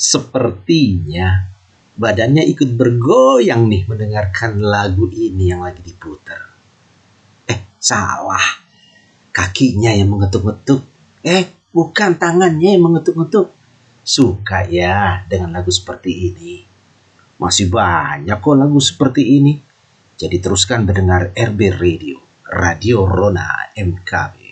Sepertinya badannya ikut bergoyang nih mendengarkan lagu ini yang lagi diputar. Salah. Kakinya yang mengetuk-ngetuk. Bukan tangannya yang mengetuk-ngetuk. Suka ya dengan lagu seperti ini. Masih banyak kok lagu seperti ini. Jadi teruskan mendengar RB Radio, Radio Rona MKB.